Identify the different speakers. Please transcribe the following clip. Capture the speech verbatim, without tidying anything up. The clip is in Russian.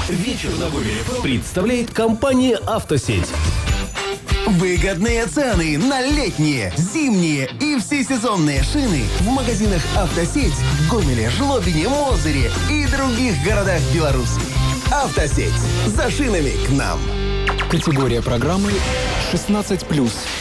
Speaker 1: Вечер на Гомеле представляет компания «Автосеть». Выгодные цены на летние, зимние и всесезонные шины в магазинах «Автосеть» в Гомеле, Жлобине, Мозыре и других городах Беларуси. «Автосеть». За шинами к нам.
Speaker 2: Категория программы шестнадцать плюс.